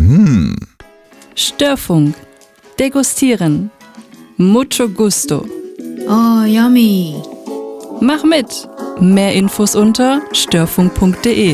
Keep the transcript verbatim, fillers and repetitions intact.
Mm. Störfunk. Degustieren. Mucho gusto. Oh, yummy. Mach mit. Mehr Infos unter störfunk punkt de.